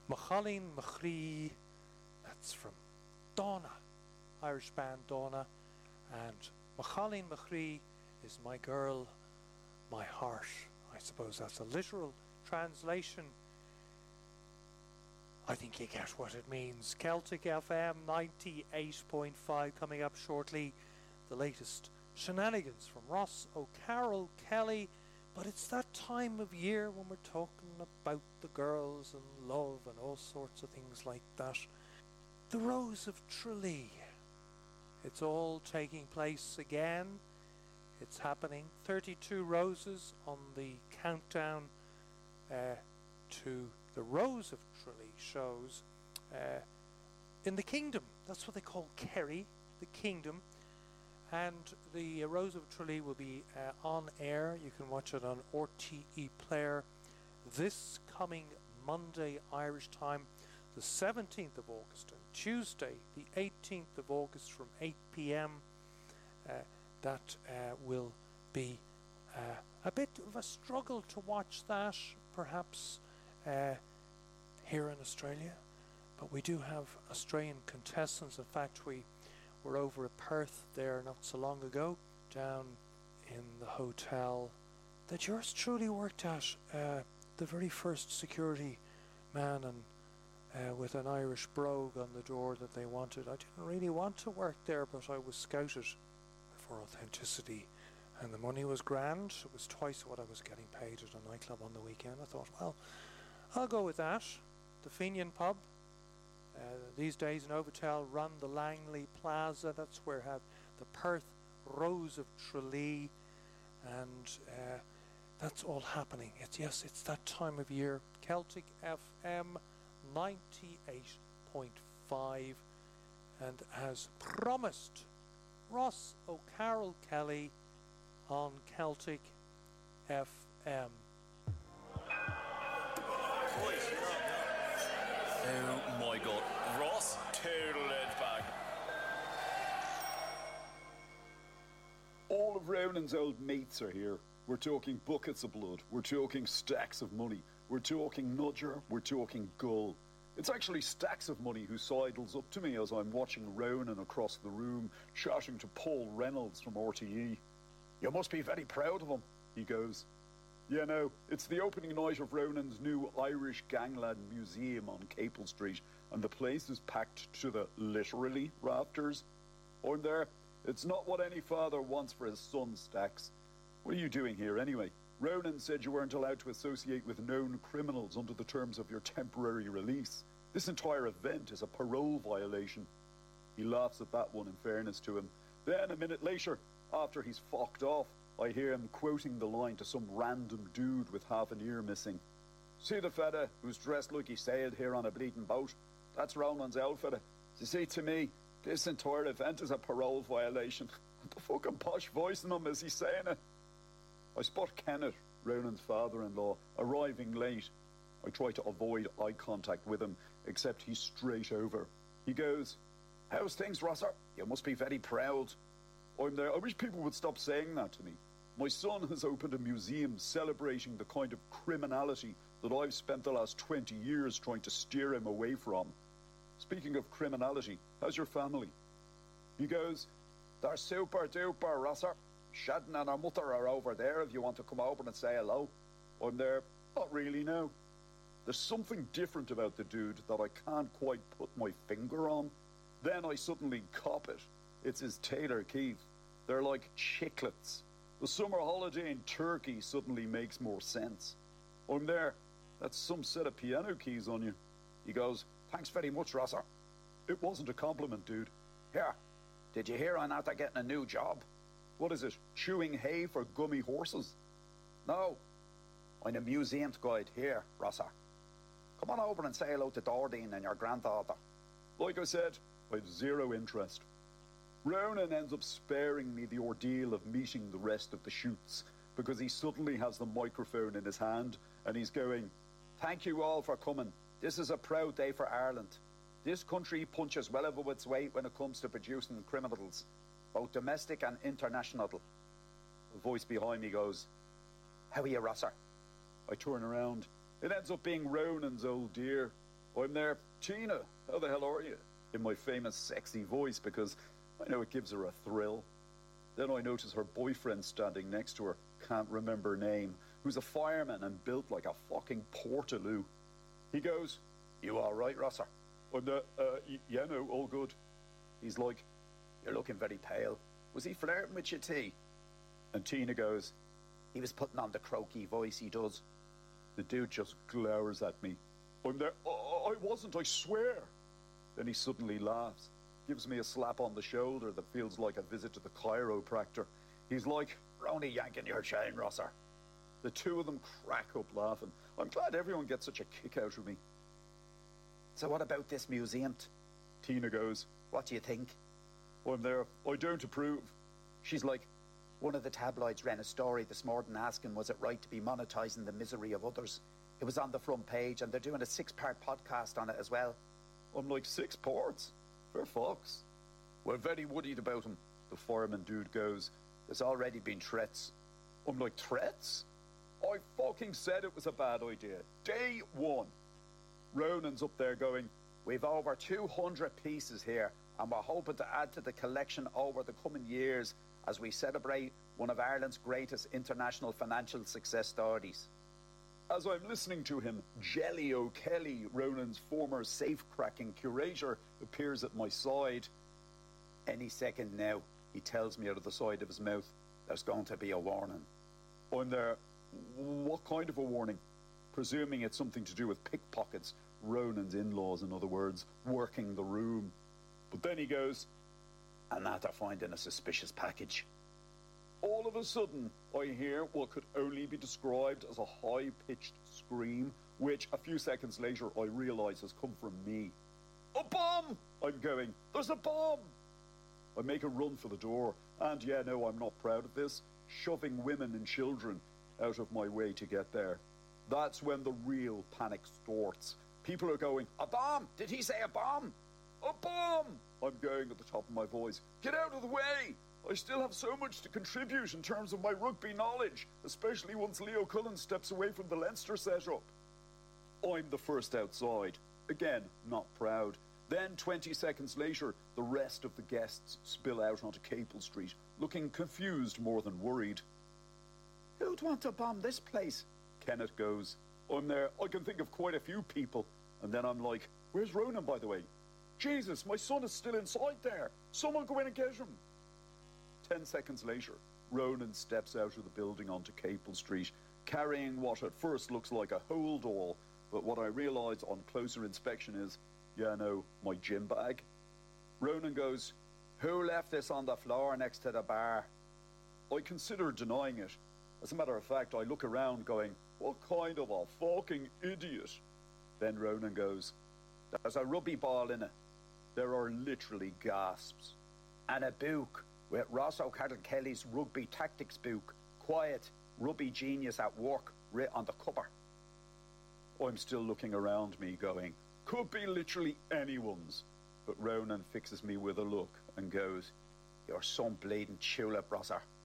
Machalín Machree, that's from Donna, Irish band Donna, and Machalín Machree is my girl, my heart. I suppose that's a literal translation. I think you get what it means. Celtic FM 98.5 coming up shortly. The latest shenanigans from Ross O'Carroll Kelly. But it's that time of year when we're talking about the girls and love and all sorts of things like that. The Rose of Tralee. It's all taking place again. It's happening. 32 roses on the countdown to the Rose of Tralee shows in the Kingdom. That's what they call Kerry, the Kingdom. And the Rose of Tralee will be on air. You can watch it on RTE Player this coming Monday Irish time, the 17th of August, and Tuesday the 18th of August from 8 p.m. That will be a bit of a struggle to watch that, perhaps here in Australia. But we do have Australian contestants. In fact, we were over at Perth there not so long ago, down in the hotel that yours truly worked at, the very first security man, and with an Irish brogue on the door that they wanted. I didn't really want to work there, but I was scouted for authenticity, and the money was grand. It was twice what I was getting paid at a nightclub on the weekend. I thought, well, I'll go with that. The Fenian pub. These days Novotel run the Langley Plaza. That's where have the Perth Rose of Tralee, and that's all happening. It's that time of year. Celtic FM 98.5, and as promised, Ross O'Carroll Kelly on Celtic FM. Oh my God, Ross, total it back. All of Ronan's old mates are here. We're talking buckets of blood. We're talking stacks of money. We're talking nudger. We're talking gull. It's actually stacks of money who sidles up to me as I'm watching Ronan across the room, chatting to Paul Reynolds from RTE. You must be very proud of him, he goes. Yeah, no, it's the opening night of Ronan's new Irish Gangland Museum on Capel Street, and the place is packed to the literally rafters. I'm there. It's not what any father wants for his son, Stacks. What are you doing here anyway? Ronan said you weren't allowed to associate with known criminals under the terms of your temporary release. This entire event is a parole violation. He laughs at that one, in fairness to him. Then, a minute later, after he's fucked off, I hear him quoting the line to some random dude with half an ear missing. See the fella who's dressed like he sailed here on a bleeding boat? That's Ronan's old fella. You see, to me, this entire event is a parole violation. What the fucking posh voice in him is he saying it? I spot Kenneth, Ronan's father-in-law, arriving late. I try to avoid eye contact with him, except he's straight over. He goes, "How's things, Rosser? You must be very proud." I'm there. I wish people would stop saying that to me. My son has opened a museum celebrating the kind of criminality that I've spent the last 20 years trying to steer him away from. Speaking of criminality, how's your family? He goes, "They're super duper, Rosser. Shadden and her mother are over there if you want to come over and say hello." I'm there. Not really, no. There's something different about the dude that I can't quite put my finger on. Then I suddenly cop it. It's his Taylor Keith. They're like chiclets. The summer holiday in Turkey suddenly makes more sense. I'm there. That's some set of piano keys on you. He goes, "Thanks very much, Rosser." It wasn't a compliment, dude. "Here, did you hear I'm after getting a new job?" "What is it, chewing hay for gummy horses?" "No, I'm a museum's guide here, Rosser. Come on over and say hello to Dordine and your granddaughter." Like I said, I've zero interest. Ronan ends up sparing me the ordeal of meeting the rest of the shoots because he suddenly has the microphone in his hand and he's going, "Thank you all for coming. This is a proud day for Ireland. This country punches well above its weight when it comes to producing criminals, both domestic and international." The voice behind me goes, "How are you, Rosser?" I turn around. It ends up being Ronan's old dear. I'm there. Tina, how the hell are you? In my famous sexy voice, because I know it gives her a thrill. Then I notice her boyfriend standing next to her, can't remember name, who's a fireman and built like a fucking Portaloo. He goes, "You all right, Rosser?" I'm there, yeah, no, all good. He's like, "You're looking very pale. Was he flirting with you, T?" And Tina goes, "He was putting on the croaky voice he does." The dude just glowers at me. I'm there, I wasn't, I swear. Then he suddenly laughs, gives me a slap on the shoulder that feels like a visit to the chiropractor. He's like, "We're only yanking your chain, Rosser." The two of them crack up laughing. I'm glad everyone gets such a kick out of me. "So what about this museum?" Tina goes, "What do you think?" I'm there, "I don't approve." She's like, "One of the tabloids ran a story this morning asking was it right to be monetising the misery of others. It was on the front page and they're doing a 6-part podcast on it as well." I'm like, 6 parts? For fucks. "We're very worried about him." The fireman dude goes, "There's already been threats." I'm like, threats? I fucking said it was a bad idea. Day 1. Ronan's up there going, "We've over 200 pieces here and we're hoping to add to the collection over the coming years as we celebrate one of Ireland's greatest international financial success stories." As I'm listening to him, Jelly O'Kelly, Ronan's former safe-cracking curator, appears at my side. "Any second now," he tells me out of the side of his mouth, "there's going to be a warning." I'm there, "What kind of a warning?" Presuming it's something to do with pickpockets, Ronan's in-laws, in other words, working the room. But then he goes, "And after finding a suspicious package." All of a sudden, I hear what could only be described as a high-pitched scream, which a few seconds later I realise has come from me. "A bomb!" I'm going, "There's a bomb!" I make a run for the door, and yeah, no, I'm not proud of this, shoving women and children out of my way to get there. That's when the real panic starts. People are going, "A bomb! Did he say a bomb? A bomb!" I'm going at the top of my voice, "Get out of the way! I still have so much to contribute in terms of my rugby knowledge, especially once Leo Cullen steps away from the Leinster setup." I'm the first outside. Again, not proud. Then 20 seconds later, the rest of the guests spill out onto Capel Street, looking confused more than worried. "Who'd want to bomb this place?" Kenneth goes. I'm there, I can think of quite a few people. And then I'm like, "Where's Ronan, by the way? Jesus, my son is still inside there. Someone go in and get him." 10 seconds later, Ronan steps out of the building onto Capel Street, carrying what at first looks like a hold all, but what I realise on closer inspection is, yeah, no, my gym bag. Ronan goes, "Who left this on the floor next to the bar?" I consider denying it. As a matter of fact, I look around going, what kind of a fucking idiot? Then Ronan goes, "There's a rugby ball in it." There are literally gasps. "And a book with Ross O'Carroll Kelly's rugby tactics book, Quiet, Rugby Genius at Work, writ on the cover." I'm still looking around me going, could be literally anyone's. But Ronan fixes me with a look and goes, "You're some bleeding tulip, Rosser.